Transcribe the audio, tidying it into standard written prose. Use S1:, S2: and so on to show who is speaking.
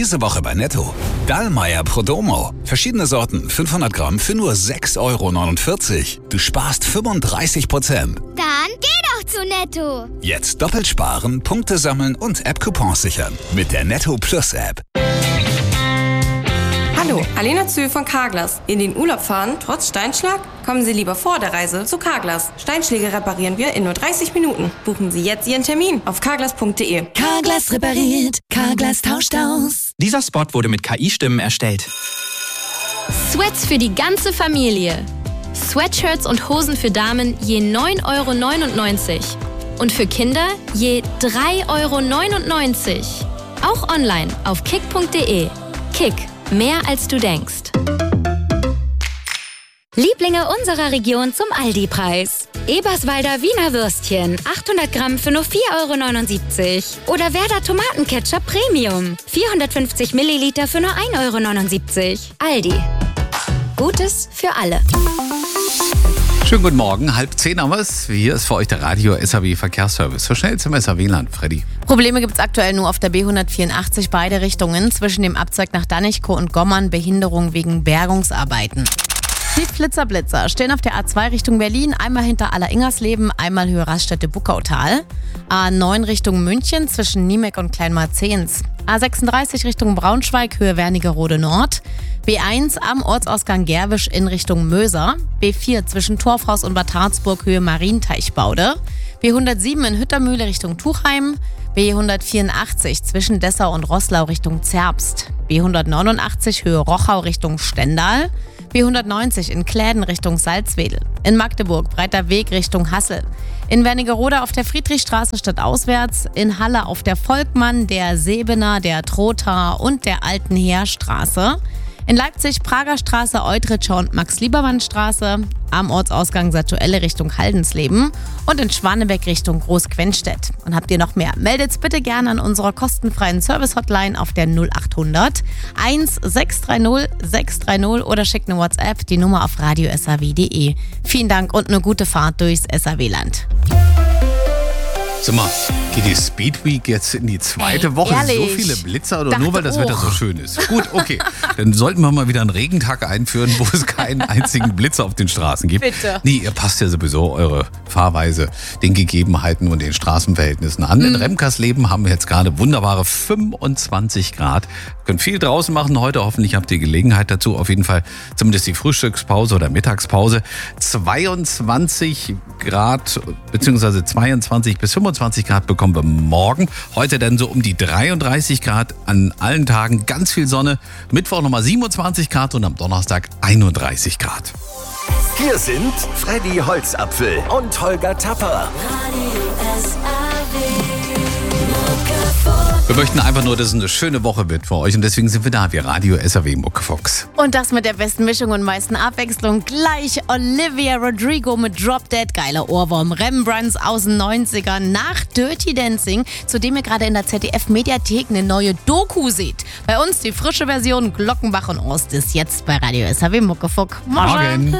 S1: Diese Woche bei Netto. Dallmayr Prodomo. Verschiedene Sorten, 500 Gramm für nur 6,49 €. Du sparst 35%.
S2: Dann geh doch zu Netto.
S1: Jetzt doppelt sparen, Punkte sammeln und App-Coupons sichern. Mit der Netto Plus App.
S3: Hallo, Alena Zühl von Carglass. In den Urlaub fahren, trotz Steinschlag? Kommen Sie lieber vor der Reise zu Carglass. Steinschläge reparieren wir in nur 30 Minuten. Buchen Sie jetzt Ihren Termin auf carglass.de.
S4: Carglass repariert, Carglass tauscht aus.
S5: Dieser Spot wurde mit KI-Stimmen erstellt.
S6: Sweats für die ganze Familie. Sweatshirts und Hosen für Damen je 9,99 € und für Kinder je 3,99 €. Auch online auf kick.de. Kick, mehr als du denkst.
S7: Lieblinge unserer Region zum Aldi-Preis. Eberswalder Wiener Würstchen, 800 Gramm für nur 4,79 € Oder Werder Tomatenketchup Premium, 450 Milliliter für nur 1,79 €. Aldi. Gutes für alle.
S8: Schönen guten Morgen, 9:30 haben wir es. Hier ist für euch der Radio SAW Verkehrsservice. So schnell zum SAW-Land, Freddy.
S9: Probleme gibt es aktuell nur auf der B184 beide Richtungen. Zwischen dem Abzweig nach Danichkow und Gommern Behinderung wegen Bergungsarbeiten. Die Blitzer stehen auf der A2 Richtung Berlin, einmal hinter Aller-Ingersleben, einmal Höhe Raststätte Buckautal. A9 Richtung München zwischen Niemek und Kleinmarzens. A36 Richtung Braunschweig, Höhe Wernigerode Nord. B1 am Ortsausgang Gerwisch in Richtung Möser. B4 zwischen Torfhaus und Bad Harzburg, Höhe Marienteichbaude. B107 in Hüttermühle Richtung Tuchheim. B184 zwischen Dessau und Roßlau Richtung Zerbst. B189 Höhe Rochau Richtung Stendal. B190 in Kläden Richtung Salzwedel. In Magdeburg Breiter Weg Richtung Hassel. In Wernigerode auf der Friedrichstraße stadtauswärts. In Halle auf der Volkmann, der Sebener, der Trotha und der Alten Heerstraße. In Leipzig Prager Straße, Eutritscher und Max-Liebermann-Straße. Am Ortsausgang Satuelle Richtung Haldensleben. Und in Schwanebeck Richtung Großquenstedt. Und habt ihr noch mehr? Meldet's bitte gerne an unserer kostenfreien Service-Hotline auf der 0800 1630 630 oder schickt eine WhatsApp, die Nummer auf radio.saw.de. Vielen Dank und eine gute Fahrt durchs SAW-Land.
S8: Sag mal, geht die Speed Week jetzt in die zweite Woche?
S9: Ehrlich?
S8: So viele Blitzer oder nur weil das Wetter so schön ist? Gut, okay. Dann sollten wir mal wieder einen Regentag einführen, wo es keinen einzigen Blitzer auf den Straßen gibt.
S9: Bitte.
S8: Nee, ihr passt ja sowieso eure Fahrweise den Gegebenheiten und den Straßenverhältnissen an. In Remkersleben haben wir jetzt gerade wunderbare 25 Grad. Ihr könnt viel draußen machen heute. Hoffentlich habt ihr Gelegenheit dazu. Auf jeden Fall zumindest die Frühstückspause oder Mittagspause. 22 Grad bzw. 22 bis 25 Grad bekommen wir morgen. Heute dann so um die 33 Grad an allen Tagen. Ganz viel Sonne. Mittwoch nochmal 27 Grad und am Donnerstag 31 Grad.
S10: Hier sind Freddy Holzapfel und Holger Tapper.
S8: Wir möchten einfach nur, dass es eine schöne Woche wird für euch und deswegen sind wir da, wir Radio SAW Muckefuchs.
S9: Und das mit der besten Mischung und meisten Abwechslung. Gleich Olivia Rodrigo mit Drop Dead, geiler Ohrwurm. Rembrandts aus den 90ern nach Dirty Dancing, zu dem ihr gerade in der ZDF-Mediathek eine neue Doku seht. Bei uns die frische Version Glockenbach und Ost ist jetzt bei Radio SAW Muckefuck. Morgen!